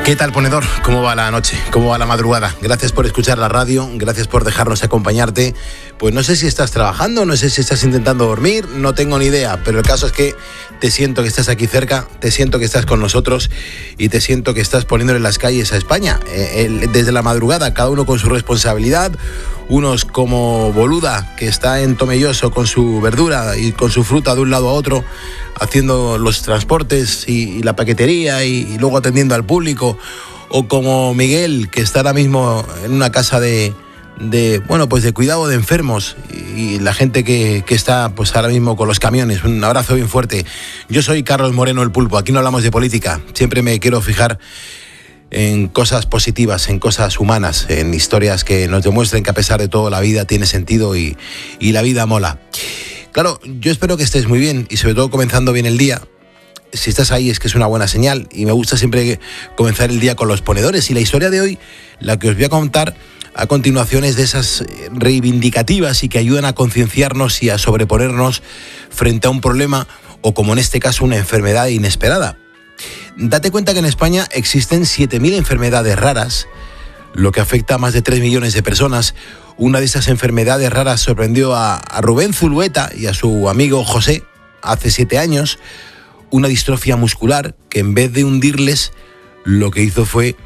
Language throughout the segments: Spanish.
¿Qué tal, ponedor? ¿Cómo va la noche? ¿Cómo va la madrugada? Gracias por escuchar la radio, gracias por dejarnos acompañarte. Pues no sé si estás trabajando, no sé si estás intentando dormir, no tengo ni idea, pero el caso es que te siento que estás aquí cerca, te siento que estás con nosotros y te siento que estás poniéndole las calles a España. Desde la madrugada, cada uno con su responsabilidad, unos como Boluda, que está en Tomelloso con su verdura y con su fruta de un lado a otro, haciendo los transportes y la paquetería y luego atendiendo al público, o como Miguel, que está ahora mismo en una casa de cuidado de enfermos, y la gente que está pues ahora mismo con los camiones. Un abrazo bien fuerte. Yo soy Carlos Moreno, el Pulpo. Aquí no hablamos de política, siempre me quiero fijar en cosas positivas, en cosas humanas, en historias que nos demuestren que a pesar de todo la vida tiene sentido y la vida mola. Claro, yo espero que estés muy bien y sobre todo comenzando bien el día. Si estás ahí es que es una buena señal y me gusta siempre comenzar el día con los ponedores. Y la historia de hoy, la que os voy a contar a continuación, es de esas reivindicativas y que ayudan a concienciarnos y a sobreponernos frente a un problema o, como en este caso, una enfermedad inesperada. Date cuenta que en España existen 7.000 enfermedades raras, lo que afecta a más de 3 millones de personas. Una de esas enfermedades raras sorprendió a Rubén Zulueta y a su amigo José hace 7 años. Una distrofia muscular que, en vez de hundirles, lo que hizo fue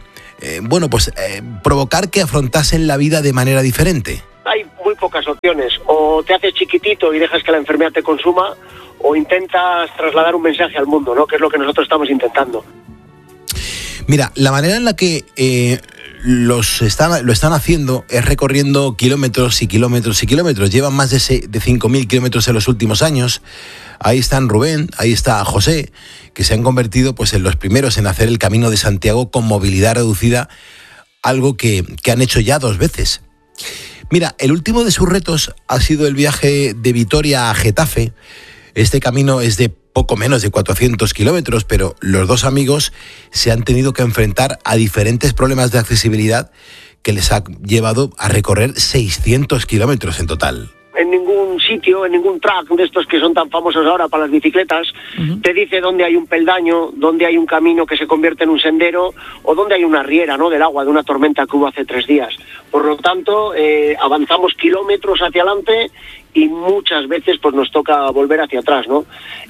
provocar que afrontasen la vida de manera diferente. Hay muy pocas opciones. O te haces chiquitito y dejas que la enfermedad te consuma, o intentas trasladar un mensaje al mundo, ¿no? Que es lo que nosotros estamos intentando. Mira, la manera en la que lo están haciendo es recorriendo kilómetros y kilómetros y kilómetros. Llevan más de 5.000 kilómetros en los últimos años. Ahí están Rubén, ahí está José, que se han convertido pues en los primeros en hacer el Camino de Santiago con movilidad reducida, algo que han hecho ya 2 veces. Mira, el último de sus retos ha sido el viaje de Vitoria a Getafe. Este camino es de poco menos de 400 kilómetros, pero los 2 amigos se han tenido que enfrentar a diferentes problemas de accesibilidad que les ha llevado a recorrer 600 kilómetros en total. En ningún sitio, en ningún track de estos que son tan famosos ahora para las bicicletas, te dice dónde hay un peldaño, dónde hay un camino que se convierte en un sendero, o dónde hay una riera, ¿no?, del agua de una tormenta que hubo hace 3 días. Por lo tanto, avanzamos kilómetros hacia adelante y muchas veces pues nos toca volver hacia atrás, ¿no?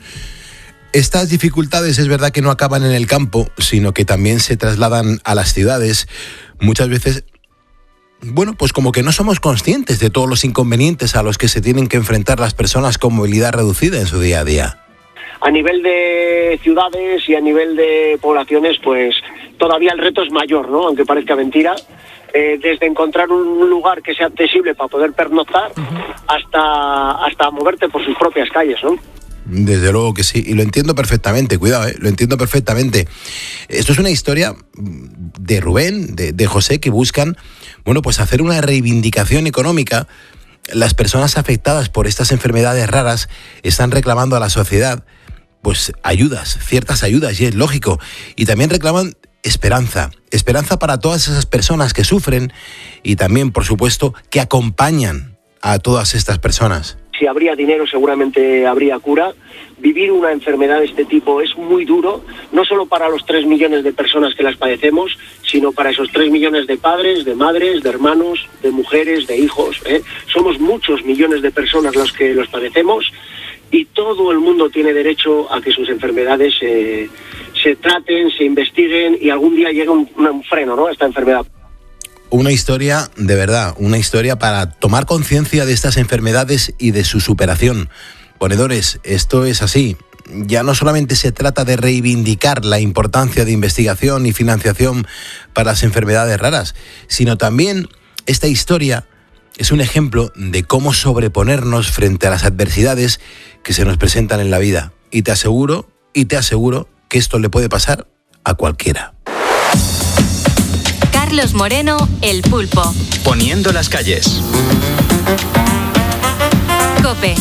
Estas dificultades es verdad que no acaban en el campo, sino que también se trasladan a las ciudades. Muchas veces, pues como que no somos conscientes de todos los inconvenientes a los que se tienen que enfrentar las personas con movilidad reducida en su día a día. A nivel de ciudades y a nivel de poblaciones, pues todavía el reto es mayor, ¿no?, aunque parezca mentira. Desde encontrar un lugar que sea accesible para poder pernoctar hasta moverte por sus propias calles, ¿no? Desde luego que sí, y lo entiendo perfectamente, cuidado, lo entiendo perfectamente. Esto es una historia de Rubén, de José, que buscan, pues hacer una reivindicación económica. Las personas afectadas por estas enfermedades raras están reclamando a la sociedad, pues ayudas, ciertas ayudas, y es lógico, y también reclaman esperanza para todas esas personas que sufren y también, por supuesto, que acompañan a todas estas personas. Si habría dinero, seguramente habría cura. Vivir una enfermedad de este tipo es muy duro, no solo para los 3 millones de personas que las padecemos, sino para esos 3 millones de padres, de madres, de hermanos, de mujeres, de hijos. Somos muchos millones de personas los que los padecemos, y todo el mundo tiene derecho a que sus enfermedades se traten, se investiguen y algún día llegue un freno, ¿no?, a esta enfermedad. Una historia, de verdad, una historia para tomar conciencia de estas enfermedades y de su superación. Ponedores, esto es así. Ya no solamente se trata de reivindicar la importancia de investigación y financiación para las enfermedades raras, sino también esta historia es un ejemplo de cómo sobreponernos frente a las adversidades que se nos presentan en la vida. Y te aseguro que esto le puede pasar a cualquiera. Carlos Moreno, el Pulpo. Poniendo las calles. COPE.